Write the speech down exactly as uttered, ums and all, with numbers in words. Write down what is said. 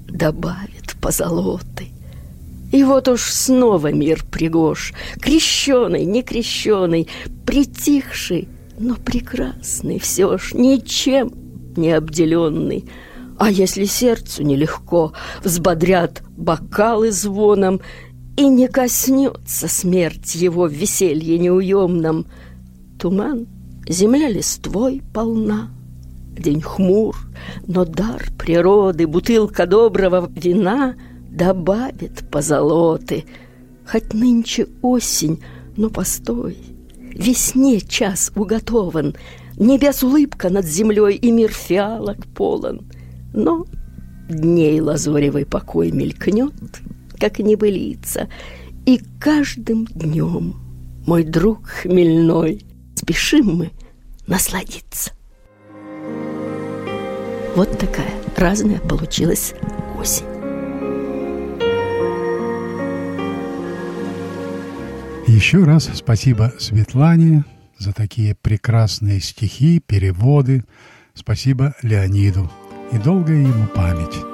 добавит позолоты. И вот уж снова мир пригож, крещеный, некрещеный, притихший, но прекрасный все ж, ничем не обделенный. А если сердцу нелегко, взбодрят бокалы звоном, и не коснется смерть его в веселье неуемном. Туман, земля листвой полна, день хмур, но дар природы, бутылка доброго вина добавит позолоты. Хоть нынче осень, но постой, весне час уготован, небес улыбка над землей, и мир фиалок полон. Но дней лазоревый покой мелькнет, как небылица, и каждым днем, мой друг хмельной, спешим мы насладиться. Вот такая разная получилась осень. Еще раз спасибо Светлане за такие прекрасные стихи, переводы. Спасибо Леониду. И долгая ему память.